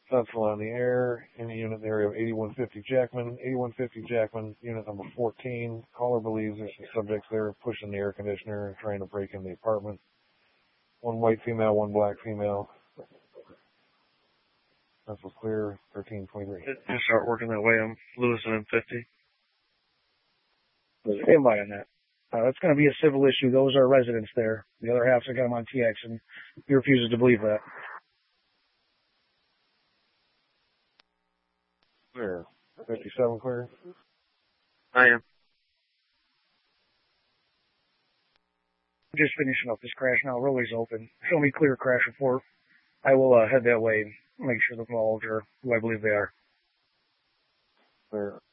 Sentinel on the air, in the unit in the area of 8150 Jackman. 8150 Jackman, unit number 14. Caller believes there's some subjects there pushing the air conditioner and trying to break in the apartment. One white female, one black female. That was clear, 1323. Just start working that way. I'm Lewis and M50. Stand by on that. That's going to be a civil issue. Those are residents there. The other half, I got them on TX, and he refuses to believe that. Clear. 57 clear. I am. Just finishing up this crash now. Rolly's open. Show me clear crash report. I will head that way and make sure the balls are who I believe they are. Clear.